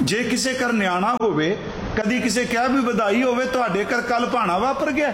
जे किसी घर न्याणा होवे, कदी किसी कहा भी बधाई होवे, तुहाडे घर कल भाणा वापर गया,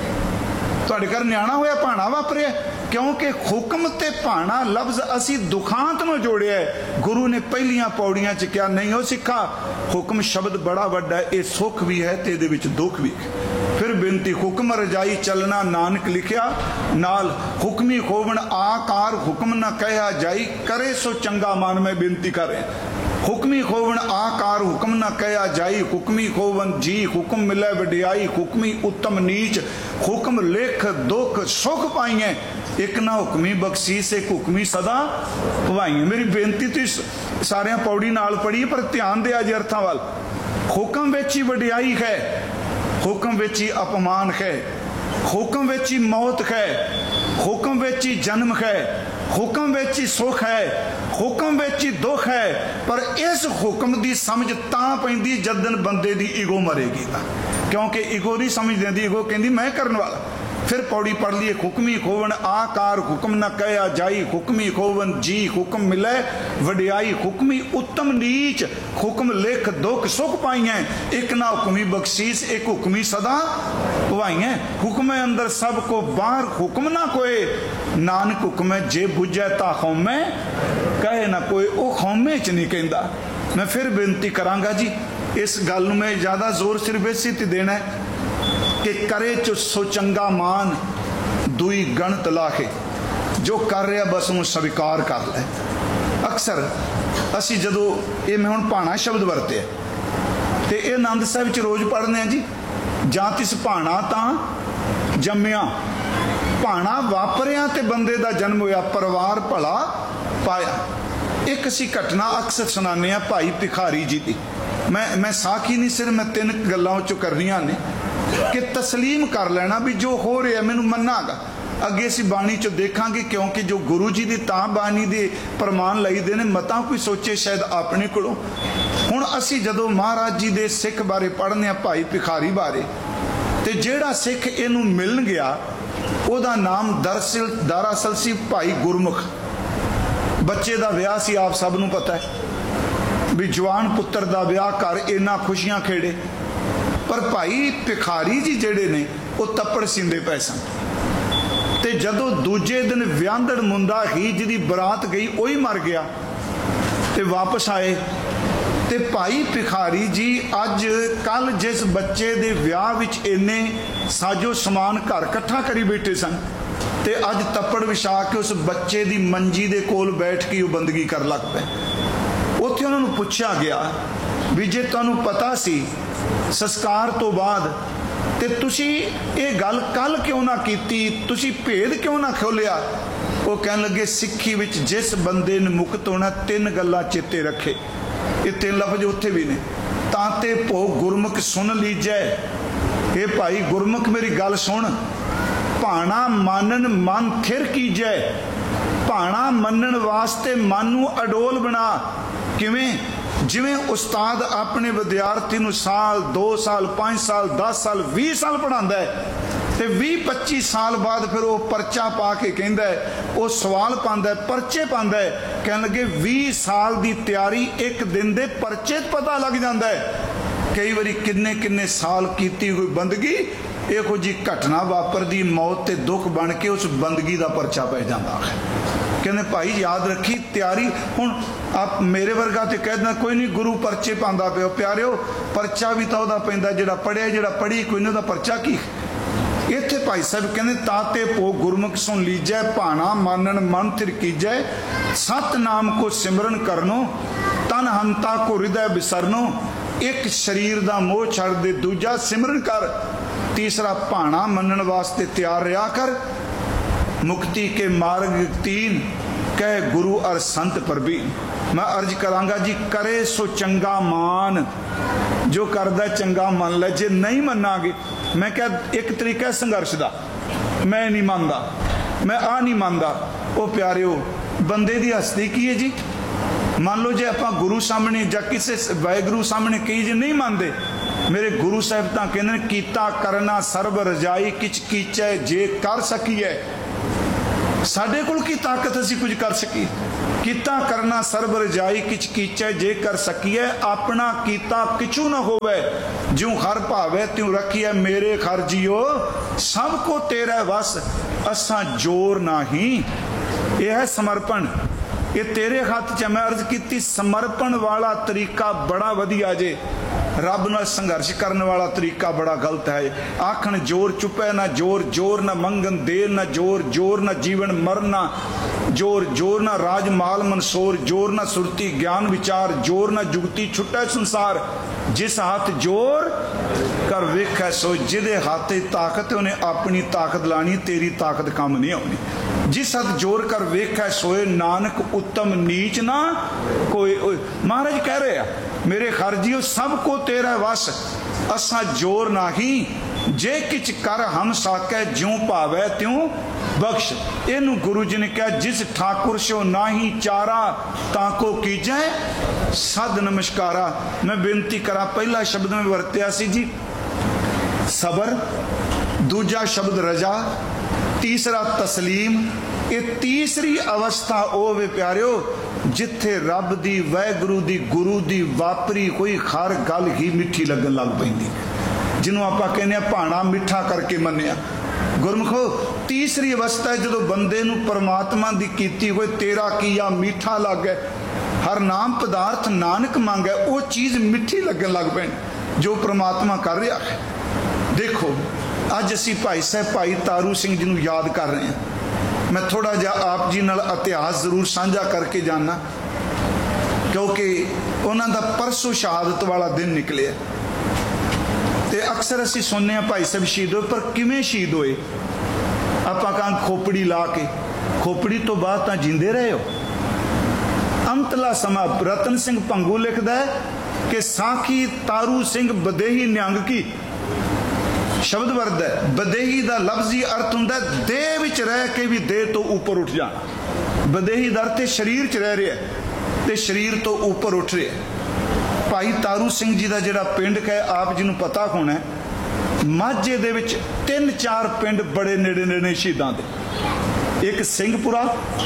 तुहाडे घर न्याणा होया भाणा वापरिया, क्योंकि हुक्म ते भाणा लफ्ज असी दुखांत में जोड़िया है। गुरु ने पहलियां पौड़ियां च क्या नहीं हो सिखा, हुक्म शब्द बड़ा वड्डा है, ये सुख भी है ते इहदे विच दुख भी है। फिर बिनती हुक्म रजाई चलना नानक लिखिया, नाल हुक्मी खोवण आकार हुक्म न कहा जाई, करे सो चंगा मान में बिनती करें। हुक्मी खोवण आकार हुक्म न कहा जाई, हुक्मी खोवन जी हुक्म मिले वडियाई, हुक्मी उत्तम नीच हुक्म लेख दुख सुख पाइए, एक ना हुक्मी बख्शीस एक हुक्मी सदा भवाइए। मेरी बेनती तो सारे पौड़ी नाल पढ़ी, पर ध्यान दिया जे अर्थां वाल। हुक्म विच ही वडियाई है, हुक्म विच ही अपमान है, हुक्म विच ही मौत है, हुक्म विच ही जन्म है, हुक्म विच ही सुख है, हुक्म विच ही दुख है। पर इस हुक्म की समझ तां पैंदी जदन बंदे दी ईगो मरेगी, क्योंकि ईगो नहीं समझ देंदी, ईगो कहती मैं करने वाला। फिर पौड़ी पढ़ लिए, हुक्मी खोवन आकार हुक्म न कहा जाई, हुक्मी खोवन जी हुक्म मिले वडियाई, हुक्मी उत्तम नीच हुक्म लिख दुख सुख पाइए, एक ना हुक्मी बख्शीस एक हुक्मी सदा भवाइए। हुक्म अंदर सब को बाहर हुक्म ना कोई, नानक हुक्म जे बुझे ता खौमे कहे ना कोई, वो खौमे च नहीं कहता। मैं फिर बेनती करांगा जी, इस गल में ज़्यादा जोर सिर्फ इसी ते देना है कि करे चो सो चंगा मान दुई गणत लाखे, जो कर रहा बस उन्हें स्वीकार कर ले। अक्सर असी जदों ये मैं हुण भाणा शब्द वरते तो ये आनंद साहिब च रोज़ पढ़ने जी, जां तिस भाणा तां जम्मिया, भाणा वापरिया ते बंदे दा जन्म होया, परिवार भला पाया। एक असी घटना अक्सर सुनाने भाई भिखारी जी की, मैं साखी नहीं सिर्फ मैं तीन गल्लां चों करनियां ने कि तस्लीम कर लेना भी जो हो रहा मैनू मन्नागा। अगे असी बाणी चो देखांगे, क्योंकि जो गुरु जी की तां बाणी दे प्रमाण लईदे ने, मतां कोई सोचे शायद अपने कोलों। हुण असी जदों महाराज जी दे सिख बारे पढ़ने भाई भिखारी बारे, ते जिहड़ा सिख इहनूं मिलन गया उहदा नाम दरअसल सी भाई गुरमुख। बच्चे दा विआह सी, आप सब नूं पता है भी जवान पुत्र दा विआह कर इन्ना खुशियां खेड़े, पर भाई भिखारी जी जेड़े ने वो तप्पड़ सींदे पए सन। ते जदों दूजे दिन व्यांदड़ मुंडा ही जिहदी बरात गई वही मर गया, ते वापस आए ते भाई भिखारी जी अज कल जिस बच्चे दे विआह विच इन्ने साजो समान घर इकट्ठा करी बैठे सन, ते अज तप्पड़ विछा के उस बच्चे दी मंजी दे कोल बैठ के वो बंदगी कर लग पे। उत्थे उन्हां नूं पुछया गया भी जे तुहानूं पता सी संस्कार तो बाद ते तुसी ये गल कल क्यों ना कीती, तुसी भेद क्यों ना खोलिया? वो कहन लगे सिक्खी विच जिस बंदे ने मुक्त होना तीन गल्लां चेते रखे, ये तीन लफ्ज उत्थे भी ने। ताते भोग गुरमुख सुन लीजै, ये भाई गुरमुख मेरी गल सुन, भाणा मानन मन थिर कीजै, भाणा मनन वास्ते मन नूं अडोल बना। किवें? जिवें उस्ताद अपने विद्यार्थी नूं साल 2 साल 5 साल 10 साल 20 साल पढ़ांदा है, ते 20-25 साल बाद फिर वो परचा पा के कहंदा है, वो सवाल पांदा है, परचे पांदा है, कहन लगे 20 साल की तैयारी एक दिन दे परचे पता लग जाता है। कई बारी किन्ने किन्ने साल कीती हुई बंदगी इहो जी घटना वापरदी, मौत ते दुख बन के उस बंदगी का परचा पै जाता है। कहने भाई याद रखी तैयारी। हुण आप मेरे वर्गा तो कहना कोई नहीं, गुरु परचे पांदा पिओ, प्यारिओ परचा भी तो वह पैंदा जिहड़ा पढ़िया, जिहड़ा पढ़ी कोई नहीं, परचा की। इत्थे भाई साहब कहने ताते पो गुरमुख सुन लीजै, भाणा मानन मन थिर कीजै, सत नाम को सिमरन करनो, तन हंता को हृदय बिसरनो, एक शरीर दा मोह छड़ दे, दूजा सिमरन कर, तीसरा भाणा मनन वास्ते तैयार रहा कर, मुक्ति के मार्ग 3 कह गुरु और संत प्रवीण। मैं अर्ज करांगा जी, करे सो चंगा मान, जो करदा चंगा मन ले, जे नहीं मनांगे। मैं क्या एक तरीका संघर्ष का, मैं नहीं मानता, मैं आ नहीं मानता। वो प्यारिओ बंदे की हस्ती की है जी। मान लो जे आप गुरु सामने या किसी वाहिगुरू सामने कही जे नहीं मानते, मेरे गुरु साहब तो कहते कीता करना सर्ब रजाई, किच कीचै जे कर सकीए। साडे कोल की ताकत असी कुछ कर सकी? ਕੀਤਾ करना सर्ब रजाई किच कीचै जे कर सकिए अपना कीता किचू न होवे ज्यों हर भावे त्यों रखिए मेरे खर जियो सब को तेरा वस असां जोर नाही। यह है समर्पण, ये तेरे हाथ च। मैं अर्ज की समर्पण वाला तरीका बड़ा वधिया जे, रब नाल संघर्ष करने वाला तरीका बड़ा गलत है। आखन जोर चुपे ना जोर, जोर ना मंगन देर ना जोर, जोर ना जीवन मरना जोर, जोर ना राज माल मनसोर, जोर ना सुरती ज्ञान विचार, जोर ना जुगती छुट्टा संसार। जिस हाथ जोर कर वेखै सो, जिदे हाथ ताकत उन्हें अपनी ताकत लानी, तेरी ताकत काम नहीं आनी। जिस हाथ जोर कर वेखै सोए नानक उत्तम नीच ना कोई। महाराज कह रहे हैं मेरे खरजियो सब को तेरा वस असा जोर नाही, जे किच कर हम साकै ज्यों भावै त्यों बख्श। इनू गुरु जी ने कहा जिस ठाकुर सो नाही चारा ताको कीजै सद नमस्कारा। मैं बेनती करा, पहला शब्द में वरत्या सी जी सबर, दूजा शब्द रजा, तीसरा तस्लीम। ये तीसरी अवस्था ओ वे प्यारियो जिथे रब दी वाहगुरू दी गुरु दी वापरी कोई हर गल ही मिठी लगन लग पैंदी, जिन्हों आपां कहने भाणा मिठा करके मन्निया। गुरमुखो तीसरी अवस्था है जदों बंदे नूं परमात्मा दी कीती होई तेरा किया मीठा लगे, हर नाम पदार्थ नानक मांगे, वो चीज़ मिठी लगन लग पैंदी जो परमात्मा कर रहा है। देखो अज असी भाई साहब भाई तारू सिंह जी नूं याद कर रहे हैं। मैं थोड़ा जा आप जी नाल इतिहास जरूर साझा करके जाना, क्योंकि उन्हां दा परसों शहादत वाला दिन निकले। तो अक्सर असी सुनने भाई साहब शहीद होए, पर किवें शहीद होए? आपां कहां खोपड़ी ला के, खोपड़ी तो बाद तां जींदे रहे हो। अंतला समा रतन सिंह भंगू लिखदा है कि साखी तारू सिंह बदेही निहंग की शब्द वर्द है। बदेही का लफ्जी अर्थ हुंदा देह विच रह के भी देह तो ऊपर उठ जाना। बदेही का अर्थ शरीर च रह रहा है ते शरीर तो ऊपर उठ रहा है। भाई तारू सिंह जी का जिहड़ा पिंड है आप जी नूं पता होना है, माझे दे विच 3-4 पिंड बड़े नेड़े नेड़े शहीदां दे। एक सिंहपुरा,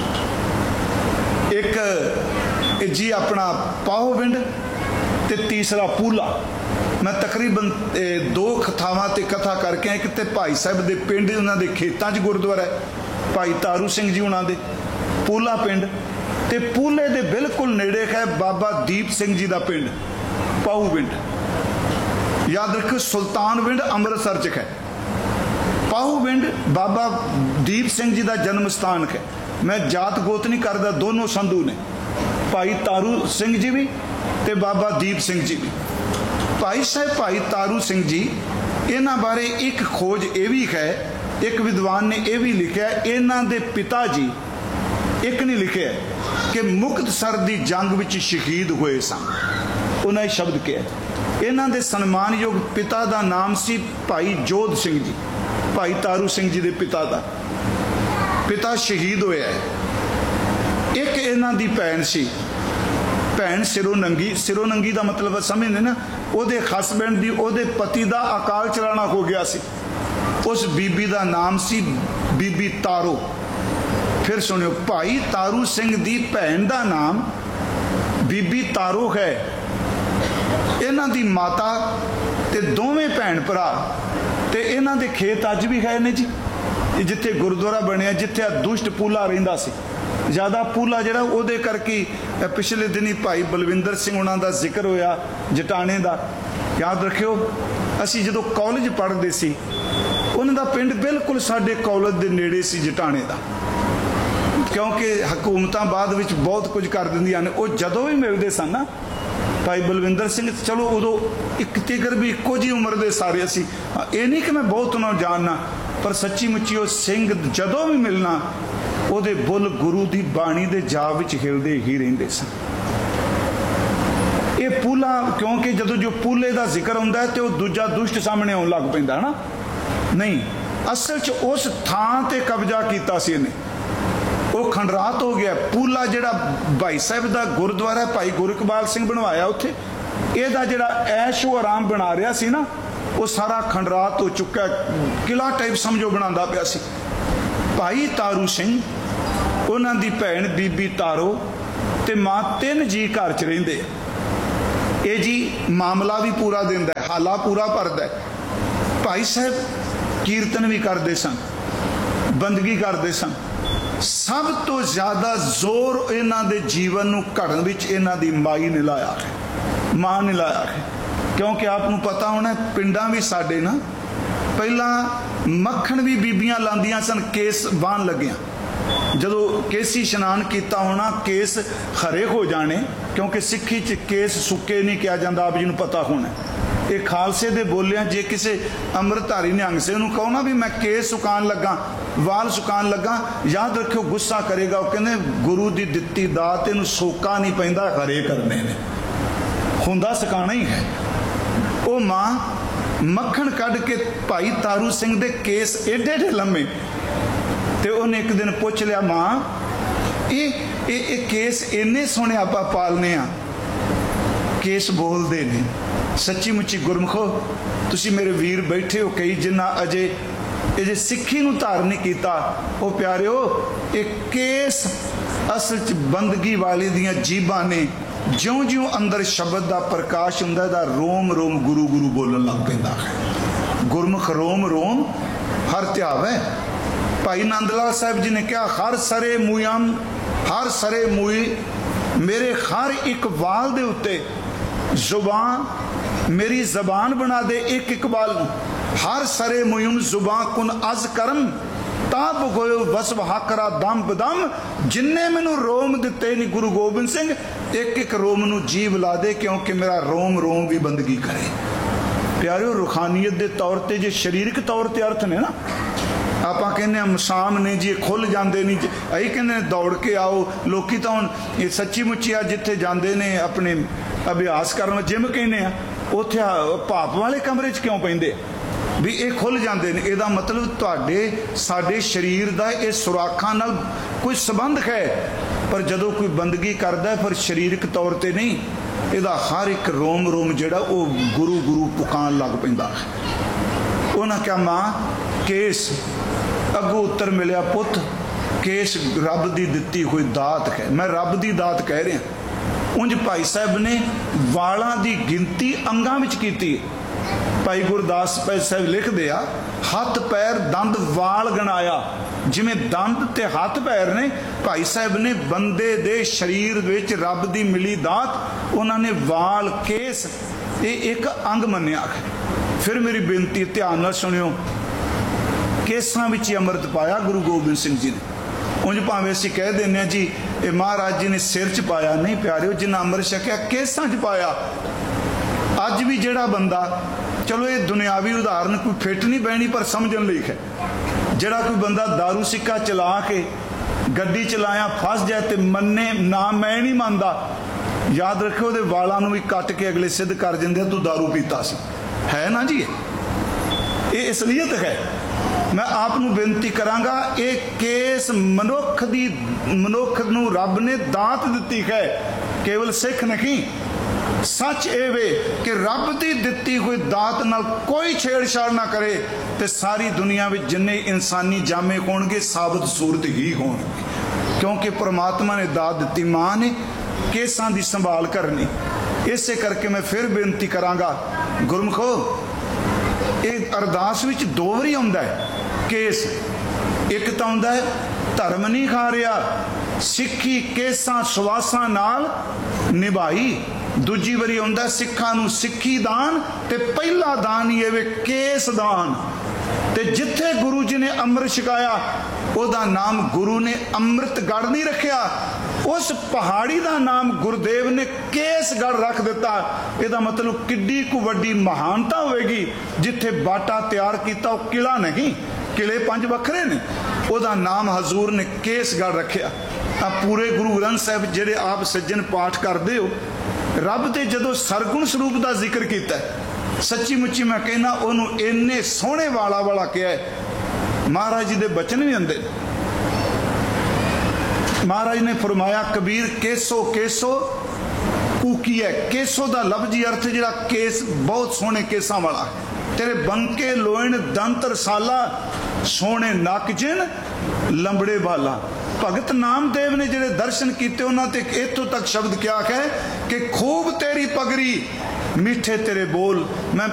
एक जी अपना पाहो पिंड ते तीसरा पूला। मैं तकरीबन 2 थावां ते कथा करके एक ते भाई साहब दे पिंड उन्हां दे खेतां 'च गुरुद्वारा है भाई तारू सिंह जी उन्हां दे पूला पिंड, ते पूले दे बिल्कुल नेड़े है बाबा दीप सिंह जी दा पिंड पाहू पिंड। याद रखो सुल्तान पिंड अमृतसर च है, पाहू पिंड बाबा दीप सिंह जी दा जन्म स्थान है। मैं जात गोत नहीं करदा, दोनों संधू ने, भाई तारू सिंह जी भी ते बाबा दीप सिंह जी भी। भाई साहब भाई तारू सिंह जी इन्हां बारे एक खोज ये भी है, एक विद्वान ने यह भी लिखा इन्हां दे पिता जी एक नहीं लिखे कि मुक्तसर दी जंग विच शहीद हुए सन। उन्हें शब्द कहा इन्हां दे सन्मानयोग पिता का नाम सी भाई जोध सिंह जी, भाई तारू सिंह जी दे पिता का पिता शहीद होया है। एक इन्हां दी भैन सी, भैन सिरों नंगी, सिरों नंगी का मतलब समझते ना, उहदे हसबैंड दी उहदे पति का अकाल चलाना हो गया सी। उस बीबी का नाम सी बीबी तारो। फिर सुनियो भाई तारू सिंह दी भैन का नाम बीबी तारो है। इन्हां दी माता ते दोवें भैन भरा ते इन्हां दे खेत अज भी है ने जी, जिथे गुरुद्वारा बनया, जिथे दुष्ट पूला रहिंदा सी। ज़्यादा पूला जिहड़ा उहदे करके पिछले दिनी भाई बलविंदर सिंह उन्हां दा जिक्र होया जटाने का। याद रखियो असी जदों कॉलेज पढ़ते सी उन्हां दा पिंड बिल्कुल साडे कॉलेज दे नेड़े सी जटाने का, क्योंकि हुकूमतां बाद विच बहुत कुछ कर दिंदियां ने। वो जदों भी मिलते सन ना भाई बलविंदर सिंह, चलो उदों एक तिकर भी इक्को जी उम्र दे सारे असी, ये नहीं कि मैं बहुत उन्होंने जानना, पर सच्ची मुच्ची वो सिंह जदों भी मिलना उहदे बुल गुरु की बाणी दे जाप विच हिलदे ही रहिंदे सन। ये पूला क्योंकि जदों जो पूले का जिक्र हुंदा है तो दूजा दुष्ट सामने आउण लग पैंदा ना, नहीं असल च उस थां ते कब्जा कीता सी इहने, वो खंडरात हो गया। पूला जिहड़ा भाई साहब का गुरुद्वारा है भाई गुरकबाल सिंह बनवाया, उत्थे इहदा जिहड़ा ऐशो आराम बना रहा सी ना, वो सारा खंडरात हो चुका, किला टाइप समझो बनांदा पिया सी। भाई तारू सिंह उन्हां दी भैन बीबी तारो ते मां 3 जी घर च रहिंदे। ये जी मामला भी पूरा दिंदा है, हाला पूरा भरदा है। भाई साहब कीर्तन भी करते सन, बंदगी करते सन। सब तो ज़्यादा जोर इन्हां दे जीवन नूं घड़न विच इन्हां दी माई ने लाया है, मां ने लाया है। क्योंकि आपनूं पता होना पिंडां भी साडे ना पहला मक्खण भी बीबियां लांदियां सन केस बाण लगियां। जदों केसी इशनान किया होना केस खरे हो जाने, क्योंकि सिक्खी च केस सुके नहीं किया जाता, आप जी नूं पता होना। ये खालसे दे बोलिया जे किसी अमृतधारी निहंग से उन्होंने कहो ना भी मैं केस सुकान लगा, वाल सुकान लगा, याद रखियो गुस्सा करेगा। वो कहते गुरु की दिती दात इनू सोका नहीं पैंदा, खरे करने ने हुंदा सुकाना ही है। वो मां मक्खण कढ़ के भाई तारू सिंह दे केस एडे एडे लम्मे, तो उन्हें एक दिन पूछ लिया मां ये केस इन्ने सोहने आप पालने आ, केस बोलते ने सच्ची मुच्ची गुरमुखो तुसी मेरे वीर बैठे हो कई जिन्ना अजे ये सिक्खी नूं धारण नहीं कीता। वो प्यारिओ एक केस असल च बंदगी वाले दियां जीबां ने, ज्यों ज्यों अंदर शब्द का प्रकाश हुंदा दा रोम रोम गुरु गुरु बोलन लग पैंदा है। गुरमुख रोम रोम हर ध्यावै। भाई नंद लाल साहब जी ने कहा हर सरे मूयम, हर सरे मूई मेरे हर एक वाल दे उत्ते जुबान मेरी जबान बना दे एक एक बाल नूं। हर सरे मुयम जुबान कुन अज करम ताब गोयो बस वहाकरा दम बदम। जिन्ने मैनू रोम दिते नहीं गुरु गोबिंद सिंह एक एक रोम नूं जीव ला दे, क्योंकि मेरा रोम रोम भी बंदगी करे। प्यारिओ रूहानीयत के तौर पर जो शरीरक तौर पर अर्थ ने ना, आप कहने मसाम ने जी खुल जाते नहीं, अं कहने दौड़ के आओ। लोग तो हम ये सच्ची मुच्ची आ जिथे जाते ने अपने अभ्यास करन जिम कहने उत्थे भाप वाले कमरे च क्यों पेंदे भी ये खुल जाते हैं। यदा मतलब तुहाडे साडे शरीर का ये सुराखां नाल कोई संबंध है, पर जदों कोई बंदगी करदा फिर शरीरक तौर पर नहीं, यदा हर एक रोम रोम जिहड़ा वो गुरु गुरु पुकान लग पैंदा है। उन्हें क्या मां केस अगों उत्तर मिलिया पुत केस रब की दिती हुई दात है। मैं रब की दात कह रहा। उंज भाई साहब ने वालों की गिनती अंगां विच कीती। भाई गुरदास साहब लिखते आ हथ पैर दंद वाल गणाया, जिमें दंद ते हथ पैर ने भाई साहब ने बंदे दे शरीर विच रब की मिली दात, उन्होंने वाल केस ये एक अंग मन्निया। फिर मेरी बेनती ध्यान नाल सुनियो, केसां विच ही अमृत पाया गुरु गोबिंद सिंह जी ने। उंज भावें असीं कह देने जी ये महाराज जी ने सिर च पाया, नहीं प्यारिओ जिन्ना अमृत छकिया केसां च पाया। अज भी जिहड़ा बंदा, चलो ये दुनियावी उदाहरण कोई फिट नहीं बहनी पर समझन लई है, जिहड़ा कोई बंदा दारू सिक्का चला के गड्डी चलाया फस जाए तो मन्ने ना मैं नहीं मानता, याद रखियो उहदे वालां नूं भी कट के अगले सिद्ध कर दिंदे तू दारू पीता सी, है ना जी। ये असलीयत है। मैं आपनू बेनती करांगा ये केस मनुख नूं रब ने दात दिती है, केवल सिख नहीं। सच ये वे कि रब की दिती हुई दात नाल कोई छेड़छाड़ ना करे तो सारी दुनिया में जिन्ने इंसानी जामे होणगे साबित सूरत ही होणगे, क्योंकि परमात्मा ने दात दिती, मां ने केसां दी संभाल करनी। इसे करके मैं फिर बेनती करांगा गुरमुखो, ये अरदास विच दो वारी आउंदा है केस। एक तो आउंदा है धर्म नहीं खा रहा सिक्खी केसां सवासां नाल निभाई, दूजी वारी आउंदा सिखां नूं सिक्खी दान ते पहला दान ही है केस दान। ते जिथे गुरु जी ने अमृत छकाया ओदा नाम गुरु ने अमृतगढ़ नहीं रखिया, उस पहाड़ी का नाम गुरुदेव ने केसगढ़ रख दिता। यदा मतलब किड्डी को वड्डी महानता होगी, जिथे बाटा तैयार किया किला नहीं, किले 5 वखरे ने, ओदा नाम हजूर ने केसगढ़ रखिया। पूरे गुरु ग्रंथ साहब जेडे आप सज्जन पाठ करते हो, रब ते जदों सरगुण स्वरूप का जिक्र किया, सच्ची मुच्ची मैं कहना उन्होंने इन्ने सोहने वाला वाला कहा है। महाराज जी के बचन भी आंदे, महाराज ने फरमाया कबीर केसो केसो कूकी है। केसो का लफ्जी अर्थ जिहड़ा केस बहुत सोहने केसां वाला, तेरे बंके लोइन दंत रसाला, सोहने नक जिन लंबड़े बाला। भगत नामदेव ने जिहड़े दर्शन कीते उन्होंने इत्थों तक शब्द क्या है कि खूब तेरी पगड़ी मीठे तेरे बोल। मैं